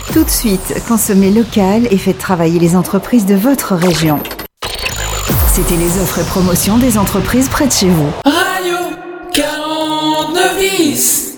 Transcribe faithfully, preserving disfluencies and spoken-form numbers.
Tout de suite, consommez local et faites travailler les entreprises de votre région. C'était les offres et promotions des entreprises près de chez vous. Radio quarante-neuf dix.